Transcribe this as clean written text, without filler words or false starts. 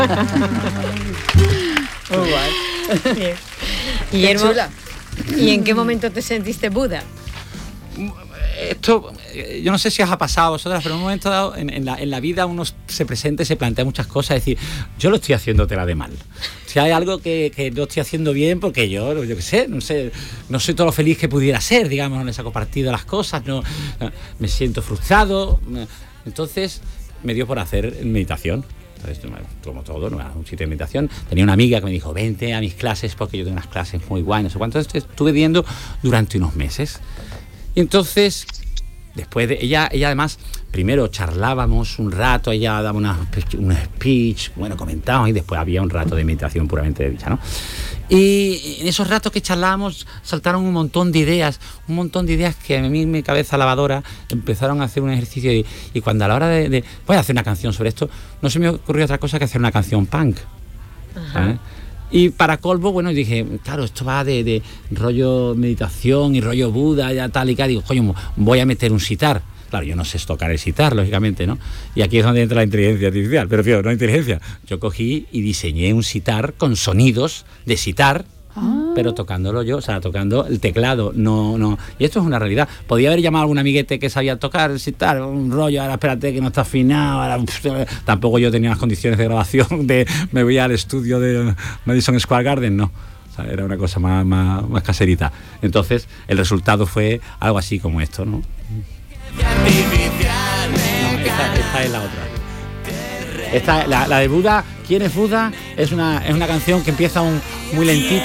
Muy guay. Bien. Guillermo, ¿y en qué momento te sentiste Buda? Esto, yo no sé si os ha pasado a vosotras, pero en un momento dado en la vida uno se presenta y se plantea muchas cosas, es decir, yo lo estoy haciendo tela de mal. Si hay algo que no estoy haciendo bien, porque yo qué sé, no soy todo lo feliz que pudiera ser, digamos, no le saco partido a las cosas, no me siento frustrado. Entonces me dio por hacer meditación. Entonces, como todo, no era un sitio de meditación. Tenía una amiga que me dijo, vente a mis clases, porque yo tengo unas clases muy guay, no sé cuánto. Entonces estuve viendo durante unos meses. Y entonces, después de ella además, primero charlábamos un rato, ella daba un speech, bueno, comentábamos, y después había un rato de meditación puramente dicha, ¿no? Y en esos ratos que charlábamos saltaron un montón de ideas que a mí, mi cabeza lavadora, empezaron a hacer un ejercicio y cuando a la hora de voy a hacer una canción sobre esto, no se me ocurrió otra cosa que hacer una canción punk. ¿Eh? Y para colmo, bueno, dije, claro, esto va de rollo meditación y rollo Buda, ya tal y tal. Digo, coño, voy a meter un sitar. Claro, yo no sé tocar el sitar, lógicamente, ¿no? Y aquí es donde entra la inteligencia artificial. Pero, tío, no inteligencia. Yo cogí y diseñé un sitar con sonidos de sitar, pero tocándolo yo, o sea, tocando el teclado, no. Y esto es una realidad. Podía haber llamado a algún amiguete que sabía tocar el sitar, un rollo, ahora espérate que no está afinado, ahora, tampoco yo tenía las condiciones de grabación me voy al estudio de Madison Square Garden, no. O sea, era una cosa más caserita. Entonces, el resultado fue algo así como esto, ¿no? Esta es la otra. Esta, la de Buda, ¿quién es Buda? Es una canción que empieza muy lentita.